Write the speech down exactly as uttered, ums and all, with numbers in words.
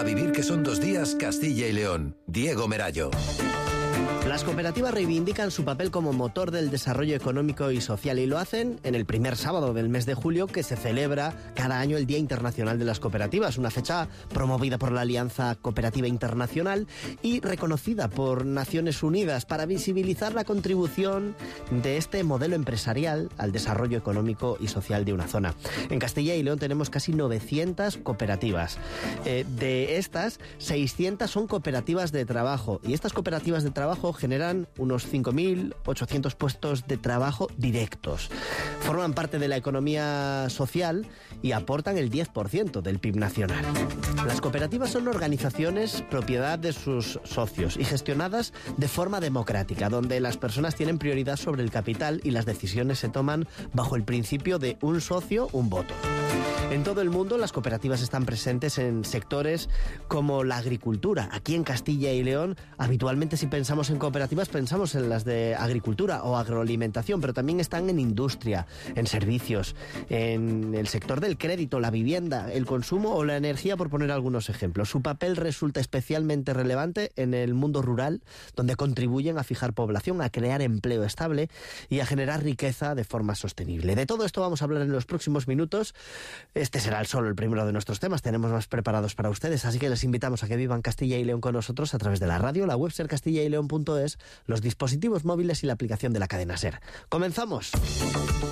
A vivir que son dos días, Castilla y León. Diego Merallo. Las cooperativas reivindican su papel como motor del desarrollo económico y social y lo hacen en el primer sábado del mes de julio, que se celebra cada año el Día Internacional de las Cooperativas, una fecha promovida por la Alianza Cooperativa Internacional y reconocida por Naciones Unidas para visibilizar la contribución de este modelo empresarial al desarrollo económico y social de una zona. En Castilla y León tenemos casi novecientas cooperativas. Eh, de estas, seiscientas son cooperativas de trabajo y estas cooperativas de trabajo generan unos cinco mil ochocientos puestos de trabajo directos. Forman parte de la economía social y aportan el diez por ciento del P I B nacional. Las cooperativas son organizaciones propiedad de sus socios y gestionadas de forma democrática, donde las personas tienen prioridad sobre el capital y las decisiones se toman bajo el principio de un socio, un voto. En todo el mundo, las cooperativas están presentes en sectores como la agricultura. Aquí en Castilla y León, habitualmente si pensamos en cooperativas, pensamos en las de agricultura o agroalimentación, pero también están en industria, en servicios, en el sector del crédito, la vivienda, el consumo o la energía, por poner algunos ejemplos. Su papel resulta especialmente relevante en el mundo rural, donde contribuyen a fijar población, a crear empleo estable y a generar riqueza de forma sostenible. De todo esto vamos a hablar en los próximos minutos. Este será solo el primero de nuestros temas, tenemos más preparados para ustedes, así que les invitamos a que vivan Castilla y León con nosotros a través de la radio, la web ser castilla y león punto es, los dispositivos móviles y la aplicación de la cadena SER. ¡Comenzamos!